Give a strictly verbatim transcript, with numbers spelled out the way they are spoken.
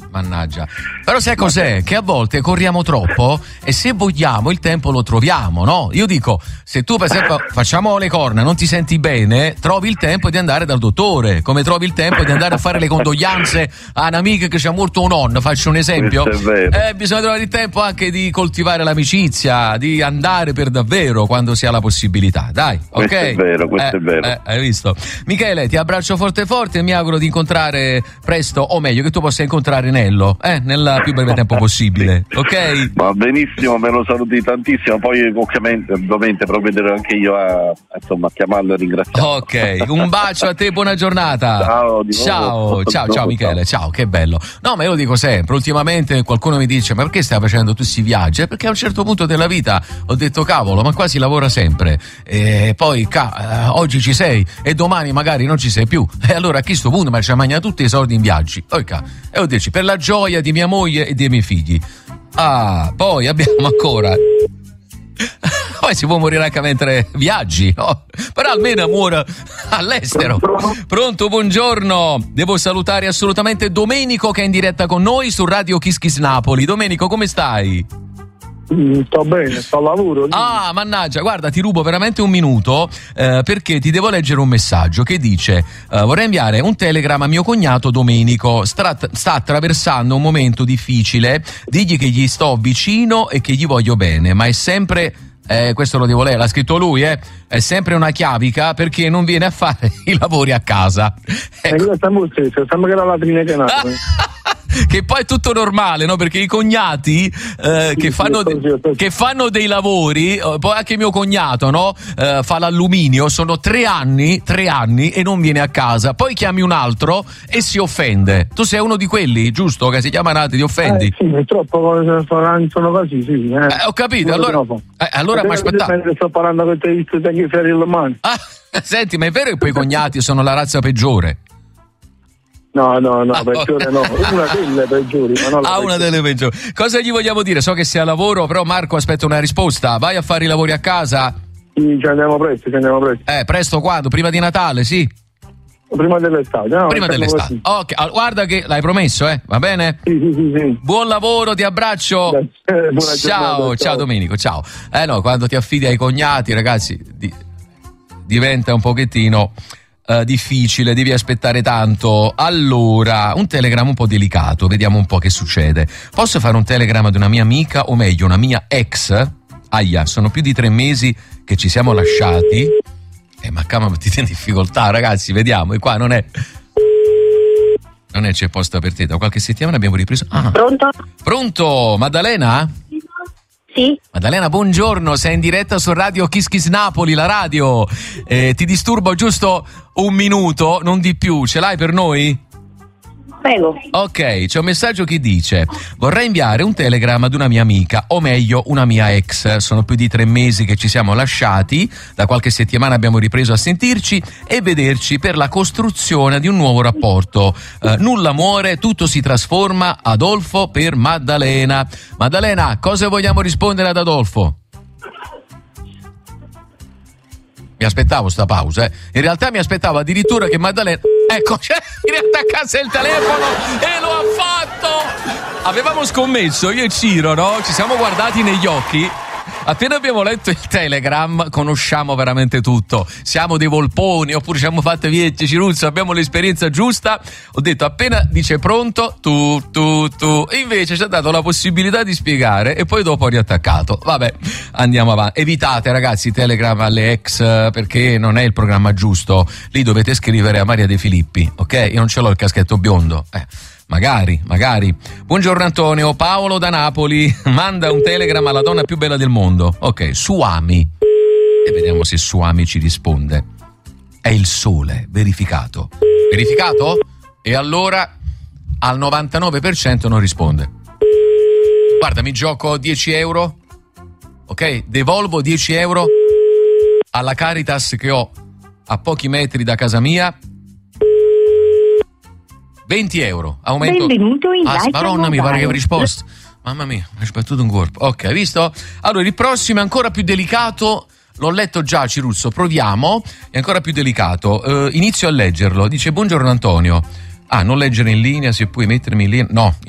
mannaggia. Però sai cos'è? Che a volte corriamo troppo e se vogliamo il tempo lo troviamo, no? Io dico, se tu per esempio facciamo le corna, non ti senti bene, trovi il tempo di andare dal dottore, come trovi il tempo di andare a fare le condoglianze a un'amica che ci ha morto un nonno, faccio un esempio. Eh, bisogna trovare il tempo anche di coltivare l'amicizia, di andare per davvero quando si ha la possibilità. Dai, ok? Questo è vero, questo eh, è vero. Eh, hai visto? Michele, ti abbraccio forte forte e mi auguro di incontrare presto, o meglio che tu possa incontrare Nello, eh, nel più breve tempo possibile, ok? Va benissimo, me lo saluti tantissimo, poi ovviamente, ovviamente provvederò anche io a, insomma, a chiamarlo e ringraziarlo. Ok, un bacio a te, buona giornata. Ciao, di nuovo. Ciao, ciao, ciao Michele, ciao, che bello. No, ma io lo dico sempre, ultimamente qualcuno mi dice, ma perché stai facendo tutti questi viaggi? Perché a un certo punto della vita ho detto, cavolo, ma qua si lavora sempre, e poi ca- eh, oggi ci sei e domani magari non ci sei più, e allora a questo punto ma ci mangia tutti i soldi in viaggi, Oica. E ho detto, per la gioia di mia moglie e dei miei figli. Ah, poi abbiamo ancora poi si può morire anche mentre viaggi, no? Però almeno muore all'estero. Pronto, buongiorno. Devo salutare assolutamente Domenico che è in diretta con noi su Radio Kiss Kiss Napoli. Domenico, come stai? Mm, sto bene, sto al lavoro. Ah, mannaggia, guarda, ti rubo veramente un minuto eh, perché ti devo leggere un messaggio che dice eh, vorrei inviare un telegramma a mio cognato Domenico, sta, sta attraversando un momento difficile, digli che gli sto vicino e che gli voglio bene, ma è sempre... Eh, questo lo devo leggere, l'ha scritto lui, eh? È sempre una chiavica perché non viene a fare i lavori a casa. Ecco. Eh, stiamo stesso, stiamo che la latrina che nato. Che poi è tutto normale, no? Perché i cognati eh, che, fanno de- che fanno dei lavori, eh, poi anche mio cognato, no? Eh, fa l'alluminio, sono tre anni, tre anni e non viene a casa. Poi chiami un altro e si offende. Tu sei uno di quelli, giusto? Che si chiama Nati, ti offendi? Eh, sì, purtroppo sono così, sì. Eh. Eh, ho capito, allora, eh, allora ma aspetta. Sto parlando con te, visto che ferri le mani. Ah, senti, ma è vero che poi i cognati sono la razza peggiore? No, no, no, peggiore no, una delle peggiori, ma non la Ah, peggiore. una delle peggiori. Cosa gli vogliamo dire? So che sei a lavoro, però Marco aspetta una risposta. Vai a fare i lavori a casa? Sì, ci andiamo presto, ci andiamo presto. Eh, presto quando? Prima di Natale, sì? Prima dell'estate, no? Prima dell'estate. Ok, allora, guarda che l'hai promesso, eh? Va bene? Sì, sì, sì, sì. Buon lavoro, ti abbraccio. Eh, buona ciao, giornata, ciao, ciao Domenico, ciao. Eh no, quando ti affidi ai cognati, ragazzi, di, diventa un pochettino uh, difficile, devi aspettare tanto. Allora, un telegramma un po' delicato, vediamo un po' che succede. Posso fare un telegramma di una mia amica, o meglio, una mia ex? Aia, sono più di tre mesi che ci siamo lasciati. Eh, ma cama, ti in difficoltà, ragazzi, vediamo. E qua non è... Non è c'è posta per te. Da qualche settimana abbiamo ripreso... Ah. Pronto? Pronto, Maddalena? Sì. Maddalena, buongiorno, sei in diretta su Radio Kiss Kiss Napoli, la radio. Eh, ti disturbo giusto un minuto, non di più. Ce l'hai per noi? Prego. Ok, c'è un messaggio che dice: vorrei inviare un telegramma ad una mia amica, o meglio una mia ex. Sono più di tre mesi che ci siamo lasciati, da qualche settimana abbiamo ripreso a sentirci e vederci per la costruzione di un nuovo rapporto. Eh, nulla muore, tutto si trasforma. Adolfo per Maddalena. Maddalena, cosa vogliamo rispondere ad Adolfo? Mi aspettavo sta pausa, eh. In realtà mi aspettavo addirittura che Maddalena... Ecco, cioè, mi riattaccasse il telefono e lo ha fatto! Avevamo scommesso, io e Ciro, no? Ci siamo guardati negli occhi. Appena abbiamo letto il telegram, conosciamo veramente tutto. Siamo dei volponi, oppure ci siamo fatte viecce, Ciruzzo, abbiamo l'esperienza giusta. Ho detto, appena dice pronto, tu, tu, tu. E invece ci ha dato la possibilità di spiegare e poi dopo ha riattaccato. Vabbè, andiamo avanti. Evitate, ragazzi, telegram alle ex, perché non è il programma giusto. Lì dovete scrivere a Maria De Filippi, ok? Io non ce l'ho il caschetto biondo, eh. Magari, magari. Buongiorno Antonio, Paolo da Napoli manda un telegram alla donna più bella del mondo. Ok, Suami. E vediamo se Suami ci risponde. È il sole, verificato. Verificato? E allora al novantanove per cento non risponde. Guarda, mi gioco dieci euro. Ok, devolvo dieci euro alla Caritas che ho a pochi metri da casa mia. venti euro, aumento. Benvenuto in Ah, Maronna, mi pare che avrei risposto. Mamma mia, mi ha sbattuto un corpo. Ok, hai visto? Allora, il prossimo è ancora più delicato. L'ho letto già, Ciruzzo, proviamo. È ancora più delicato. Uh, inizio a leggerlo. Dice, buongiorno Antonio. Ah, non leggere in linea, se puoi mettermi in linea. No,